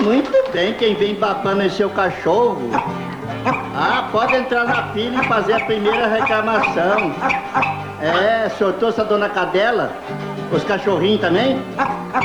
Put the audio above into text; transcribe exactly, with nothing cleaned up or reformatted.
Muito bem, quem vem babando é seu cachorro. Ah, pode entrar na fila e fazer a primeira reclamação. É, o senhor trouxe a dona Cadela? Os cachorrinhos também?